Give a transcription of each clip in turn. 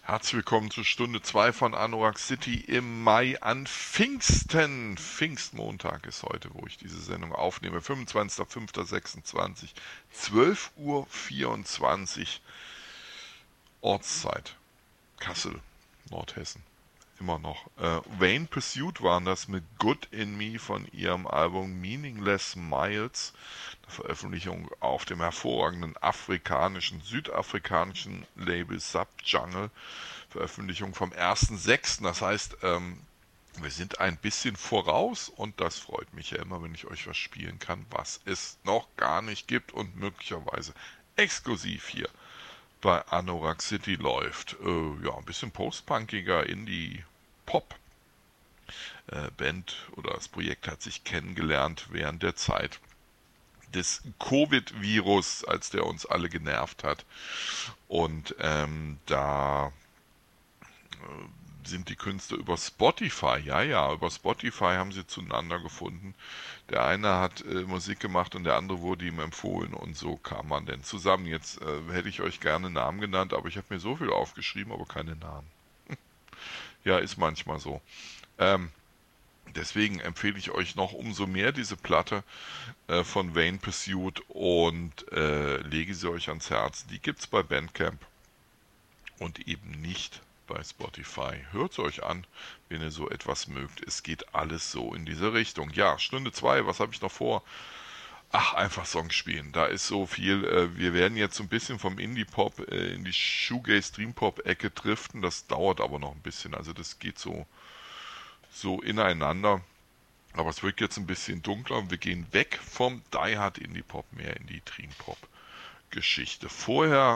Herzlich willkommen zur Stunde 2 von Anorak City im Mai an Pfingsten. Pfingstmontag ist heute, wo ich diese Sendung aufnehme. 25.05.26, 12:24 Uhr Ortszeit. Kassel, Nordhessen. Immer noch. Vain Pursuit waren das mit Good in Me von ihrem Album Meaningless Miles. Eine Veröffentlichung auf dem hervorragenden südafrikanischen Label Subjungle. Veröffentlichung vom 1.6. Das heißt, wir sind ein bisschen voraus und das freut mich ja immer, wenn ich euch was spielen kann, was es noch gar nicht gibt und möglicherweise exklusiv hier bei Anorak City läuft. Ja, ein bisschen postpunkiger Indie-Pop. Band oder das Projekt hat sich kennengelernt während der Zeit des Covid-Virus, als der uns alle genervt hat. Und da sind die Künstler über Spotify, ja, über Spotify haben sie zueinander gefunden. Der eine hat Musik gemacht und der andere wurde ihm empfohlen und so kam man denn zusammen. Jetzt hätte ich euch gerne Namen genannt, aber ich habe mir so viel aufgeschrieben, aber keine Namen. Ja, ist manchmal so. Ähm, Deswegen empfehle ich euch noch umso mehr diese Platte von Vain Pursuit und lege sie euch ans Herz. Die gibt's bei Bandcamp und eben nicht bei Spotify. Hört es euch an, wenn ihr so etwas mögt. Es geht alles so in diese Richtung. Ja, Stunde 2, was habe ich noch vor? Ach, einfach Songs spielen. Da ist so viel. Wir werden jetzt so ein bisschen vom Indie-Pop in die Shoegaze-Dream-Pop-Ecke driften. Das dauert aber noch ein bisschen. Also das geht so ineinander. Aber es wird jetzt ein bisschen dunkler und wir gehen weg vom Die Hard Indie Pop mehr in die Dream Pop Geschichte. Vorher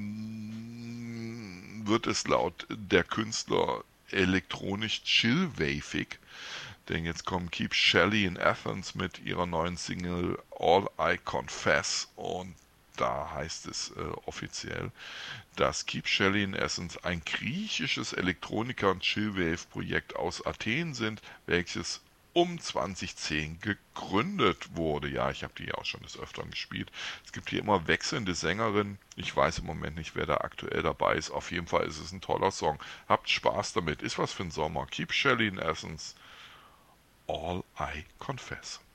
wird es laut der Künstler elektronisch chillwavig, denn jetzt kommen Keep Shelley in Athens mit ihrer neuen Single All I Confess und da heißt es offiziell, dass Keep Shelley in Athens ein griechisches Elektroniker- und Chillwave-Projekt aus Athen sind, welches um 2010 gegründet wurde. Ja, ich habe die ja auch schon des Öfteren gespielt. Es gibt hier immer wechselnde Sängerinnen. Ich weiß im Moment nicht, wer da aktuell dabei ist. Auf jeden Fall ist es ein toller Song. Habt Spaß damit. Ist was für ein Sommer. Keep Shelley in Athens. All I Confess.